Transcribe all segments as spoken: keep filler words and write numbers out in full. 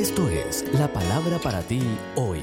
Esto es la palabra para ti hoy.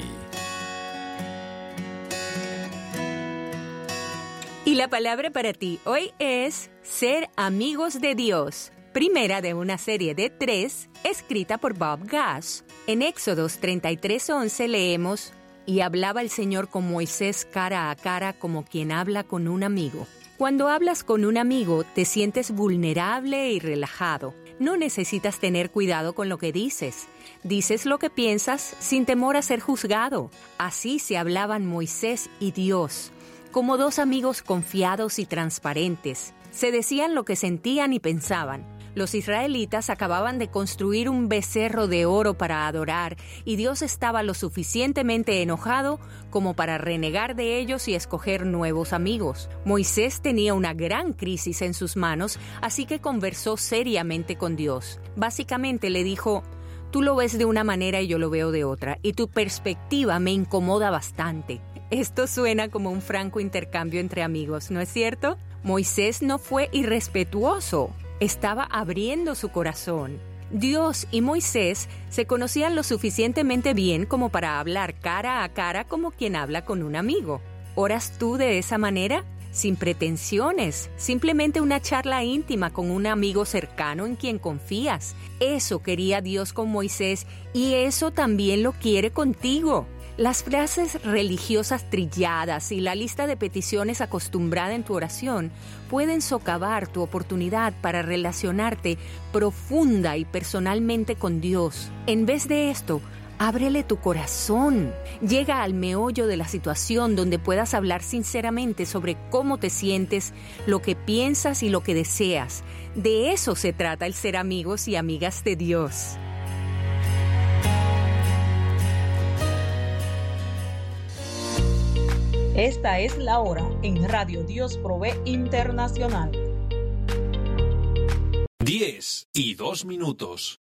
Y la palabra para ti hoy es ser amigos de Dios. Primera de una serie de tres, escrita por Bob Gass. En Éxodos treinta y tres once leemos: «Y hablaba el Señor con Moisés cara a cara como quien habla con un amigo». Cuando hablas con un amigo, te sientes vulnerable y relajado. No necesitas tener cuidado con lo que dices. Dices lo que piensas sin temor a ser juzgado. Así se hablaban Moisés y Dios, como dos amigos confiados y transparentes. Se decían lo que sentían y pensaban. Los israelitas acababan de construir un becerro de oro para adorar, y Dios estaba lo suficientemente enojado como para renegar de ellos y escoger nuevos amigos. Moisés tenía una gran crisis en sus manos, así que conversó seriamente con Dios. Básicamente le dijo: «Tú lo ves de una manera y yo lo veo de otra, y tu perspectiva me incomoda bastante». Esto suena como un franco intercambio entre amigos, ¿no es cierto? Moisés no fue irrespetuoso. Estaba abriendo su corazón. Dios y Moisés se conocían lo suficientemente bien como para hablar cara a cara como quien habla con un amigo. ¿Oras tú de esa manera? Sin pretensiones, simplemente una charla íntima con un amigo cercano en quien confías. Eso quería Dios con Moisés y eso también lo quiere contigo. Las frases religiosas trilladas y la lista de peticiones acostumbrada en tu oración pueden socavar tu oportunidad para relacionarte profunda y personalmente con Dios. En vez de esto, ábrele tu corazón. Llega al meollo de la situación donde puedas hablar sinceramente sobre cómo te sientes, lo que piensas y lo que deseas. De eso se trata el ser amigos y amigas de Dios. Esta es la hora en Radio Dios Provee Internacional. diez y dos minutos.